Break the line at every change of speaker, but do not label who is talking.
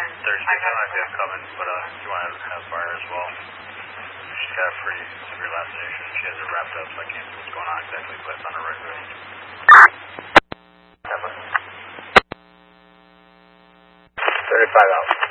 Thursday, I might be coming, but you want to have fire as well. She's got a pretty severe laceration. She has it wrapped up, so I can't see what's going on exactly, but it's on the right road. 35 out.